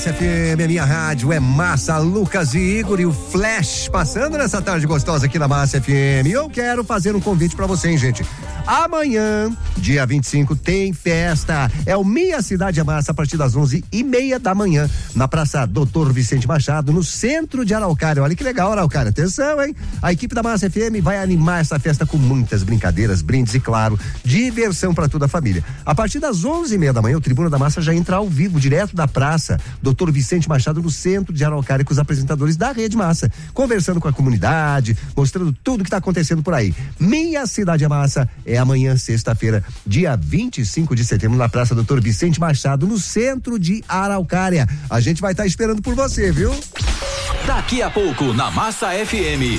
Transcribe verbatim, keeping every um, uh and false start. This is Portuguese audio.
Massa F M, a minha rádio é Massa, Lucas e Igor e o Flash passando nessa tarde gostosa aqui na Massa F M. E eu quero fazer um convite pra você, hein, gente. Amanhã, dia vinte e cinco, tem festa. É o Minha Cidade é Massa, a partir das onze e meia da manhã, na Praça Doutor Vicente Machado, no centro de Araucária. Olha que legal, Araucária. Atenção, hein? A equipe da Massa F M vai animar essa festa com muitas brincadeiras, brindes e, claro, diversão pra toda a família. A partir das onze e meia da manhã, o Tribuna da Massa já entra ao vivo, direto da Praça Doutor Vicente Machado, no centro de Araucária, com os apresentadores da Rede Massa, conversando com a comunidade, mostrando tudo que está acontecendo por aí. Minha Cidade é Massa é amanhã, sexta-feira, dia vinte e cinco de setembro, na Praça Doutor Vicente Machado, no centro de Araucária. A gente vai estar tá esperando por você, viu? Daqui a pouco, na Massa F M.